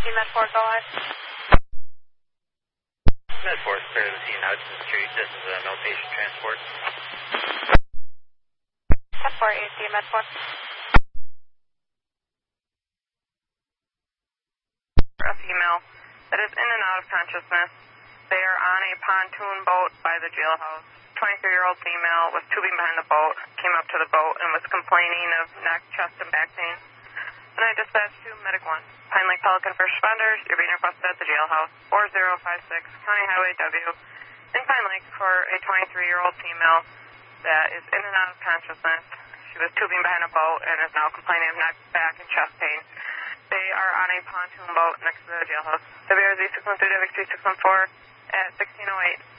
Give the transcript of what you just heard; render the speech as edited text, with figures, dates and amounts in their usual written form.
Med 4, go ahead. Med 4 is clear to the scene, Hudson Street. This is no patient transport. 4 AC Med 4. A female that is in and out of consciousness. They are on a pontoon boat by the jailhouse. 23-year-old female was tubing behind the boat, came up to the boat, and was complaining of neck, chest, and back pain. And I dispatched to Medic 1. Pine Lake Pelican first responders, you're being requested at the jailhouse, 4056 County Highway W in Pine Lake for a 23-year-old female that is in and out of consciousness. She was tubing behind a boat and is now complaining of neck, back, and chest pain. They are on a pontoon boat next to the jailhouse. WRZ 613 W 3614 at 1608.